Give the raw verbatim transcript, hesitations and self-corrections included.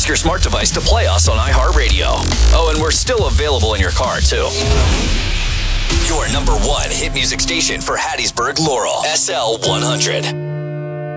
your smart device to play us on iHeartRadio. Oh, and we're still available in your car, too. Your number one hit music station for Hattiesburg, Laurel. S L one hundred.